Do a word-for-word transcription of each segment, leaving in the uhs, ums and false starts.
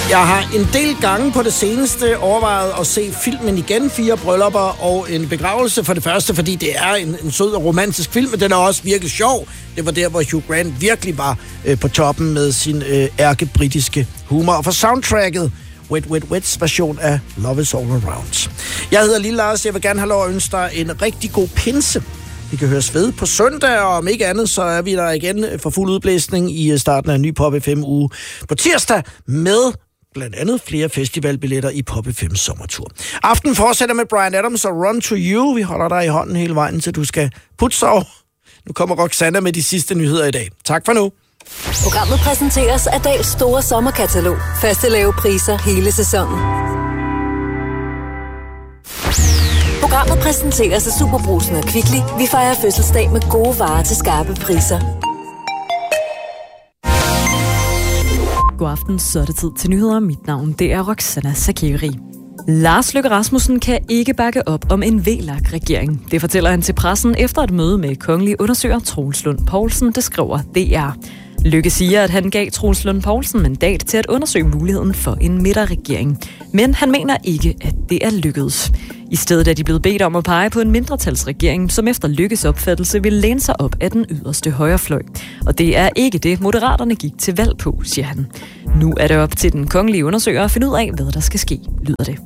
Jeg har en del gange på det seneste overvejet at se filmen igen, Fire bryllupper og en begravelse. For det første, fordi det er en, en sød og romantisk film, men den er også virkelig sjov. Det var der, hvor Hugh Grant virkelig var øh, på toppen med sin øh, ærkebritiske humor. Og for soundtracket, Wet Wet Wets version af Love Is All Around. Jeg hedder Lille Lars, jeg vil gerne have lov at ønske dig en rigtig god pinse. Vi kan høres ved på søndag, og om ikke andet, så er vi der igen for fuld udblæsning i starten af en ny Pop F M-uge på tirsdag med blandt andet flere festivalbilletter i Pop F M's sommertur. Aften fortsætter med Bryan Adams og Run to You. Vi holder dig i hånden hele vejen, til du skal putte sove. Nu kommer Roxanna med de sidste nyheder i dag. Tak for nu. Programmet præsenteres af Dahls store sommerkatalog. Faste lave priser hele sæsonen. Programmet præsenteres af Superbrugsen og Kvickly. Vi fejrer fødselsdag med gode varer til skarpe priser. God aften, så er det tid til nyheder. Mit navn, det er Roxanna Sakeri. Lars Løkke Rasmussen kan ikke bakke op om en V L A K-regering. Det fortæller han til pressen efter et møde med kongelig undersøger Troels Lund Poulsen, det skriver D R. Løkke siger, at han gav Troels Lund Poulsen mandat til at undersøge muligheden for en midterregering. Men han mener ikke, at det er lykkedes. I stedet er de blevet bedt om at pege på en mindretalsregering, som efter Løkkes opfattelse vil læne sig op af den yderste højrefløj. Og det er ikke det, Moderaterne gik til valg på, siger han. Nu er det op til den kongelige undersøger at finde ud af, hvad der skal ske, lyder det.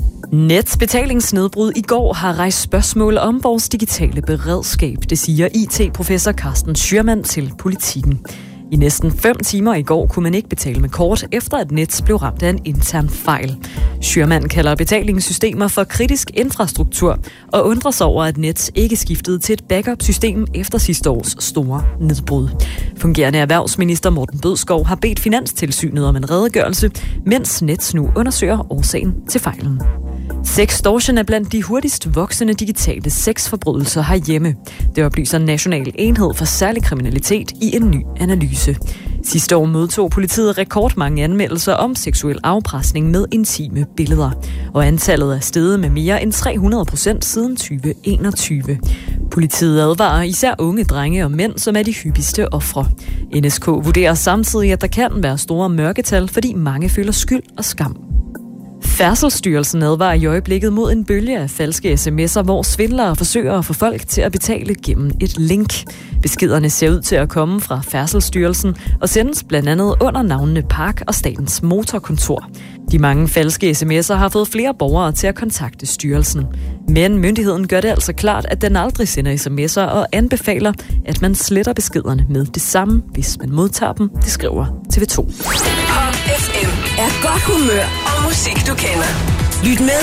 Nets betalingsnedbrud i går har rejst spørgsmål om vores digitale beredskab, det siger I T-professor Carsten Schürmann til Politikken. I næsten fem timer i går kunne man ikke betale med kort, efter at Nets blev ramt af en intern fejl. Schürmann kalder betalingssystemer for kritisk infrastruktur og undrer sig over, at Nets ikke skiftede til et backup-system efter sidste års store nedbrud. Fungerende erhvervsminister Morten Bødskov har bedt Finanstilsynet om en redegørelse, mens Nets nu undersøger årsagen til fejlen. Sextortion er blandt de hurtigst voksende digitale sexforbrydelser herhjemme. Det oplyser National Enhed for Særlig Kriminalitet i en ny analyse. Sidste år modtog politiet rekordmange anmeldelser om seksuel afpresning med intime billeder. Og antallet er steget med mere end tre hundrede procent siden tyve enogtyve. Politiet advarer især unge drenge og mænd, som er de hyppigste ofre. N S K vurderer samtidig, at der kan være store mørketal, fordi mange føler skyld og skam. Færdselsstyrelsen advarer i øjeblikket mod en bølge af falske sms'er, hvor svindlere forsøger at få folk til at betale gennem et link. Beskederne ser ud til at komme fra Færdselsstyrelsen og sendes blandt andet under navnene Park og Statens Motorkontor. De mange falske sms'er har fået flere borgere til at kontakte styrelsen. Men myndigheden gør det altså klart, at den aldrig sender sms'er og anbefaler, at man sletter beskederne med det samme, hvis man modtager dem, det skriver T V to. Pop F M er godt humør og musik, du kender. Lyt med